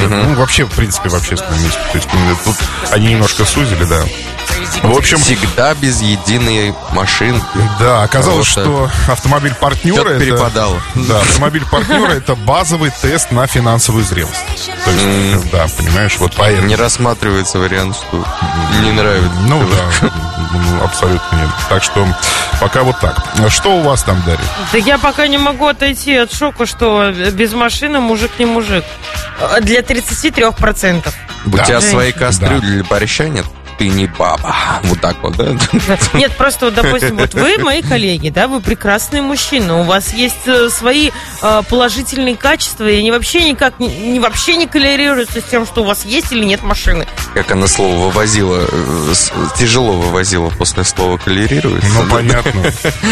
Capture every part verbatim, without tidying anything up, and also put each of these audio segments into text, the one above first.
Uh-huh. Ну, вообще, в принципе, в общественном месте. То есть тут они немножко сузили, да. В общем, всегда без единой машинки. Да, оказалось, что автомобиль партнера это, перепадало. Да, автомобиль партнера это базовый тест на финансовую зрелость. То есть, mm. да, понимаешь, вот поэтому. Не рассматривается вариант, что не нравится. Ну да, абсолютно нет. Так что пока вот так. Что у вас там, Дарья? Да я пока не могу отойти от шока, что без машины мужик не мужик. Для тридцати трёх процентов. У да. тебя своей кастрюли да. для борща нет? Ты не баба. Вот так вот, да? Нет, просто вот, допустим, вот вы, мои коллеги, да, вы прекрасные мужчины, у вас есть свои э, положительные качества, и они вообще никак, не, вообще не коррелируются с тем, что у вас есть или нет машины. Как она слово вывозила, тяжело вывозила после слова коррелируется. Ну, понятно.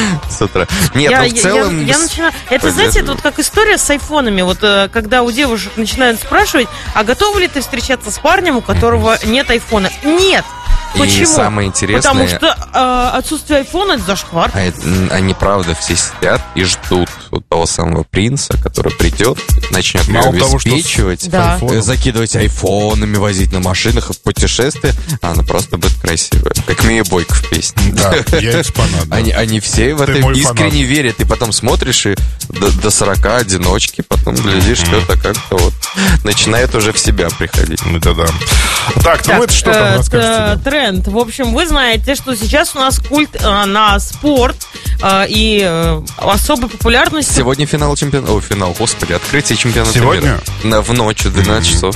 С утра. Нет, я, ну в целом... Я, я начинаю... Это, знаете, это вот как история с айфонами. Вот когда у девушек начинают спрашивать, а готова ли ты встречаться с парнем, у которого нет айфона? Нет! Почему? И самое интересное... Потому что э, отсутствие айфона – это зашквар. А это, они, правда, все сидят и ждут вот того самого принца, который придет, начнет ее обеспечивать, да. закидывать айфонами, возить на машинах в путешествия. А она просто будет красивая. Как Мия Бойко в песне. Да, я экспонат. Да. Они, они все в это искренне фанат. Верят. И потом смотришь, и до, до сорока одиночки, потом глядишь, mm-hmm. что-то как-то вот начинает уже в себя приходить. Это да. Так, ну так, это что там расскажете? Тренд. В общем, вы знаете, что сейчас у нас культ э, на спорт э, и э, особой популярностью. Сегодня финал чемпионата. О, финал, господи, открытие чемпионата Сегодня? мира. В ночь, в двенадцать mm-hmm. часов.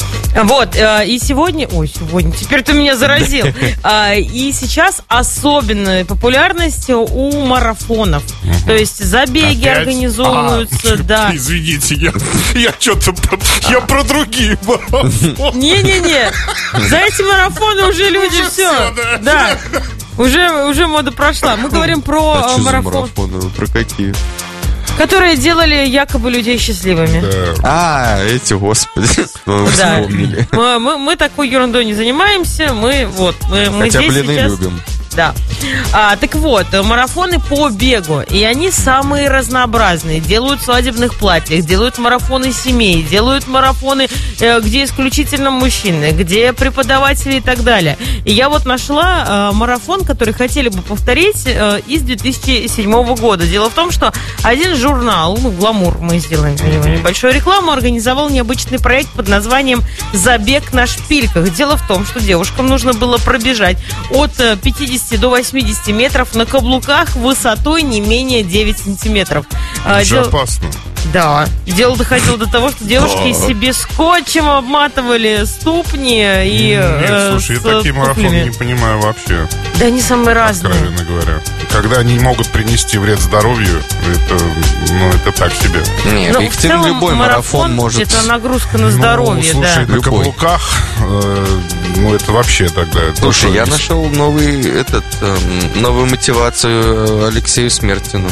Вот, э, и сегодня... Ой, сегодня, теперь ты меня заразил. э, И сейчас особенная популярность у марафонов. Угу. То есть забеги опять? Организовываются, а, да. Извините, я, я что-то... Я про другие марафоны. Не-не-не, за эти марафоны уже люди все. Да, уже, уже мода прошла. Мы говорим про а марафон. Про какие? Которые делали якобы людей счастливыми. Да. А, эти, господи, мы да. вспомнили. Мы, мы, мы такой ерундой не занимаемся, мы вот, мы, мы Хотя здесь блины сейчас... любим. Да. А, так вот, марафоны по бегу. И они самые разнообразные. Делают в свадебных платьях, делают марафоны семей, делают марафоны, э, где исключительно мужчины, где преподаватели и так далее. И я вот нашла э, марафон, который хотели бы повторить э, из две тысячи седьмого года. Дело в том, что один журнал, ну, «Гламур», мы сделаем для него небольшую рекламу, организовал необычный проект под названием «Забег на шпильках». Дело в том, что девушкам нужно было пробежать от пятидесяти до восьмидесяти метров на каблуках высотой не менее девять сантиметров. Это же Дел... опасно. Да. Дело доходило до того, что девушки себе скотчем обматывали ступни и... Нет, э, слушай, я такие марафоны не понимаю вообще. Да они самые разные. Откровенно говоря. Когда они могут принести вред здоровью, это, ну, это так себе. Нет, но в целом любой марафон, марафон может... Это нагрузка на здоровье, ну, слушай, да. на любой. Каблуках, э, ну, это вообще тогда... Слушай, я нашел новый, этот, э, новую мотивацию Алексею Смертину.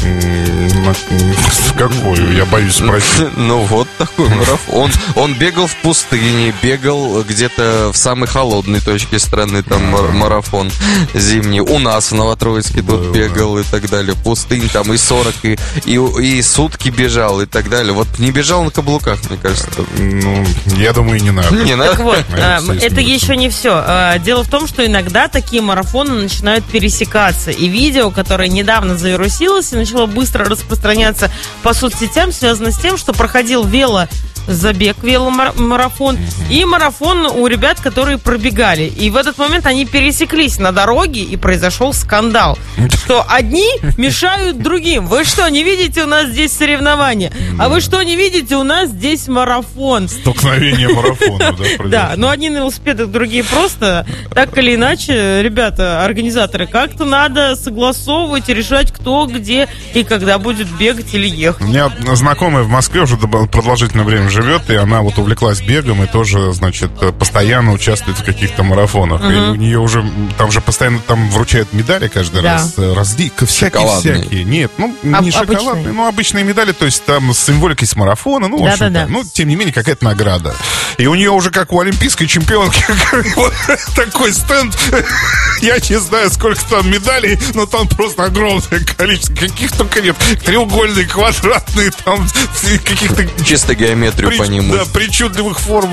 Какую? Я боюсь спросить. Ну, вот такой марафон. Он, он бегал в пустыне, бегал где-то в самой холодной точке страны, там марафон зимний. У нас в Новотроицке тут бегал и так далее. Пустынь там и сорок, и, и, и сутки бежал и так далее. Вот не бежал на каблуках, мне кажется. Ну, я думаю, не надо. Не надо? Так вот, это еще не все. Дело в том, что иногда такие марафоны начинают пересекаться. И видео, которое недавно завирусилось и начало быстро распространяться по соцсетям, связано с тем, что проходил вело забег, веломарафон и марафон у ребят, которые пробегали. И в этот момент они пересеклись на дороге, и произошел скандал. Что одни мешают другим. Вы что, не видите, у нас здесь соревнования? А вы что, не видите, у нас здесь марафон? Столкновение марафона, да? Да, но одни на велосипедах, другие просто. Так или иначе, ребята, организаторы, как-то надо согласовывать и решать, кто, где и когда будет бегать или ехать. У меня знакомая в Москве уже продолжительное время живет, и она вот увлеклась бегом и тоже, значит, постоянно участвует в каких-то марафонах. Uh-huh. И у нее уже, там же постоянно там вручают медали каждый да. раз. Разли... Всякие-всякие. Нет, ну, Об- не шоколадные, обычные. но обычные медали, то есть там с символикой с марафона, ну, в общем-то. Да-да-да. Ну, тем не менее, какая-то награда. И у нее уже, как у олимпийской чемпионки, вот такой стенд. Я не знаю, сколько там медалей, но там просто огромное количество. Каких только нет. Треугольные, квадратные, там каких-то... Чисто геометрию При... по нему. Да, причудливых форм.